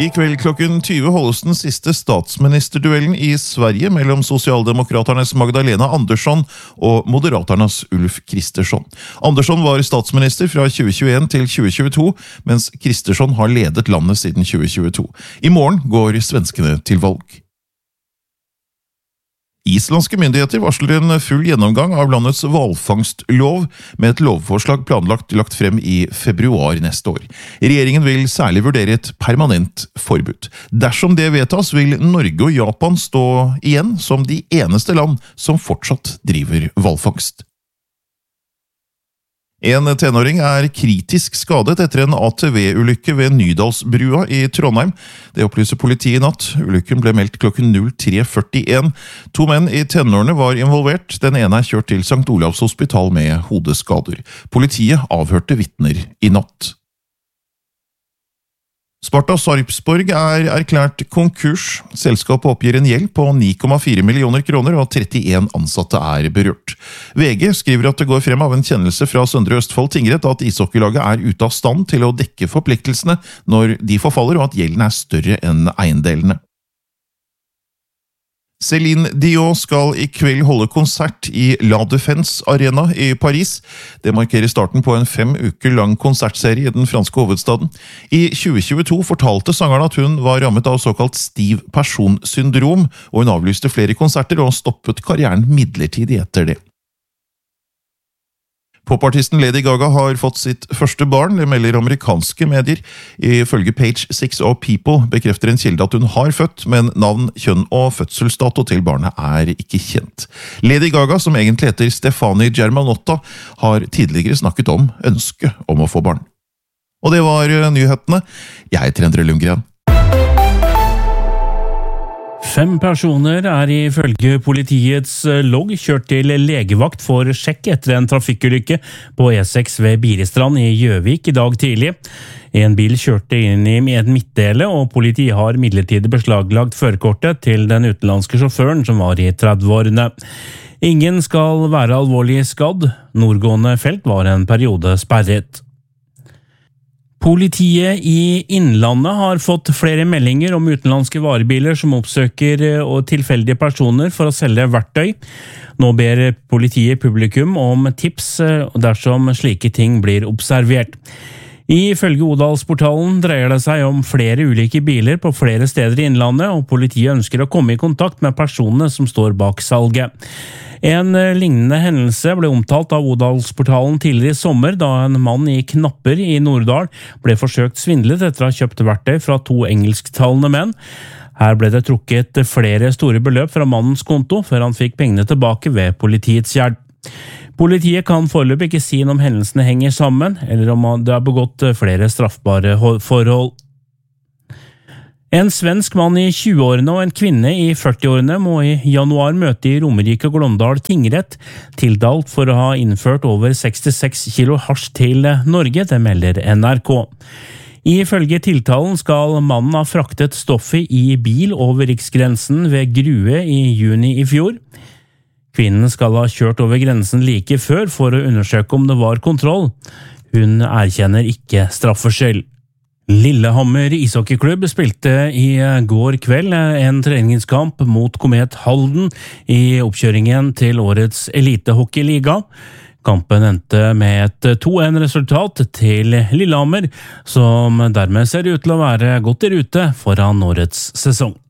I kveld klokken 20 holdes den siste statsministerduellen I Sverige mellom Socialdemokraternes Magdalena Andersson og Moderaternas Ulf Kristersson. Andersson var statsminister fra 2021 til 2022, mens Kristersson har ledet landet siden 2022. I morgen går svenskene til valg. Islandske myndigheter varsler en full gjennomgang av landets hvalfangstlov med et lovforslag lagt frem I februar neste år. Regjeringen vil særlig vurdere et permanent forbud. Dersom det vedtas, vil Norge og Japan stå igjen som de eneste land som fortsatt driver hvalfangst. En tenåring kritisk skadet etter en ATV-ulykke ved Nydalsbrua I Trondheim. Det opplyser politiet I natt. Ulykken ble meldt klokken 03:41. 2 menn I tenårene var involvert. Den ene kjørt til St. Olavs hospital med hodeskader. Politiet avhørte vitner I natt. Sparta Sarpsborg erklært konkurs. Selskapet oppgir en gjeld på 9,4 millioner kroner og 31 ansatte berørt. VG skriver at det går frem av en kjennelse fra Søndre Østfold tingrett at ishockeylaget ute av stand til å dekke forpliktelsene når de forfaller og at gjelden større enn eiendelene. Céline Dion skal I kveld holde konsert I La Défense Arena I Paris. Det markerer starten på en 5 uker lang konsertserie I den franske hovedstaden. I 2022 fortalte sangeren at hun var rammet av såkalt stiv personsyndrom, og hun avlyste flere konserter og stoppet karrieren midlertidig etter det. Popartisten Lady Gaga har fått sitt første barn, det melder amerikanske medier. Ifølge Page 6 of People bekrefter en kilde at hun har født, men navn, kjønn og fødselsdato til barnet ikke kjent. Lady Gaga, som egentlig heter Stefani Germanotta, har tidligere snakket om ønsket om å få barn. Og det var nyhetene. Jeg heter Endre Lundgren. 5 personer ifølge politiets logg kjørt til legevakt for sjekk etter en trafikkulykke på E6 ved Biristrand I Gjøvik I dag tidlig. En bil kjørte inn I en midtdele, og politiet har midlertidig beslaglagt førerkortet til den utenlandske sjåføren som var I 30-årene. Ingen skal være alvorlig skadd. Nordgående felt var en periode sperret. Politiet I Innlandet har fått flere meldinger om utenlandske varebiler som oppsøker tilfeldige personer for å selge verktøy. Nå ber politiet publikum om tips dersom slike ting blir observert. Ifølge Odalsportalen dreier det seg om flere ulike biler på flere steder I Innlandet, og politiet ønsker å komme I kontakt med personene som står bak salget. En lignende hendelse ble omtalt av Odalsportalen tidligere I sommer, da en mann I Knapper I Norddal ble forsøkt svindlet etter å ha kjøpt verktøy fra 2 engelsktalende menn. Her ble det trukket flere store beløp fra mannens konto, før han fikk pengene tilbake ved politiets hjelp. Politiet kan foreløpig ikke si om hendelsene henger sammen, eller om det begått flere straffbare forhold. En svensk mann I 20-årene og en kvinne I 40-årene må I januar møte I Romerike og Glåmdal tingrett, tiltalt for å ha innført over 66 kilo hasj til Norge, det melder NRK. Ifølge tiltalen skal mannen ha fraktet stoffet I bil over riksgrensen ved Grue I juni I fjor. Kvinnen skal ha kjørt over grensen like før for å undersøke om det var kontroll. Hun erkjenner ikke straffskyld. Lillehammer ishockeyklubb spilte I går kveld en treningskamp mot Komet Halden I oppkjøringen til årets elitehockeyliga. Kampen endte med et 2-1-resultat til Lillehammer, som dermed ser ut til å være godt I rute foran årets sesong.